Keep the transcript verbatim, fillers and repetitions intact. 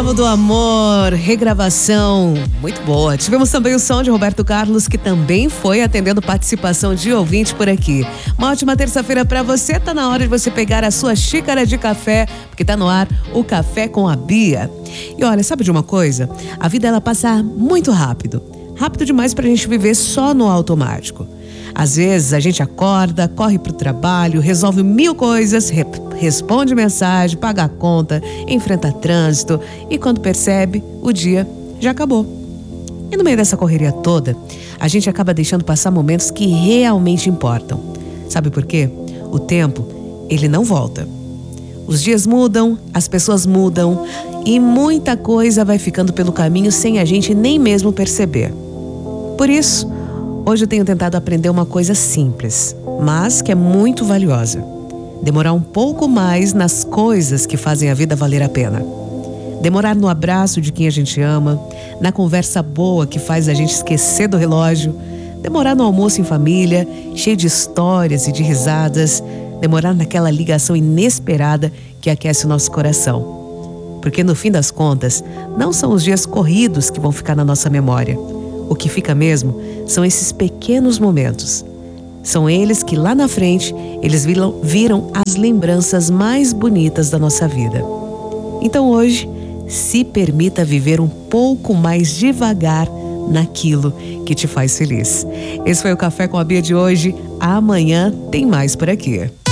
Escravo do Amor, regravação muito boa. Tivemos também o som de Roberto Carlos, que também foi atendendo participação de ouvinte por aqui. Uma ótima terça-feira pra você. Tá na hora de você pegar a sua xícara de café, porque tá no ar o Café com a Bia. E olha, sabe de uma coisa? A vida, ela passa muito rápido. Rápido demais pra gente viver só no automático. Às vezes a gente acorda, corre pro trabalho, resolve mil coisas, re- responde mensagem, paga a conta, enfrenta trânsito e quando percebe, o dia já acabou. E no meio dessa correria toda, a gente acaba deixando passar momentos que realmente importam. Sabe por quê? O tempo, ele não volta. Os dias mudam, as pessoas mudam e muita coisa vai ficando pelo caminho sem a gente nem mesmo perceber. Por isso, hoje eu tenho tentado aprender uma coisa simples, mas que é muito valiosa. Demorar um pouco mais nas coisas que fazem a vida valer a pena. Demorar no abraço de quem a gente ama, na conversa boa que faz a gente esquecer do relógio. Demorar no almoço em família, cheio de histórias e de risadas. Demorar naquela ligação inesperada que aquece o nosso coração. Porque no fim das contas, não são os dias corridos que vão ficar na nossa memória. O que fica mesmo são esses pequenos momentos. São eles que lá na frente, eles viram, viram as lembranças mais bonitas da nossa vida. Então hoje, se permita viver um pouco mais devagar naquilo que te faz feliz. Esse foi o Café com a Bia de hoje. Amanhã tem mais por aqui.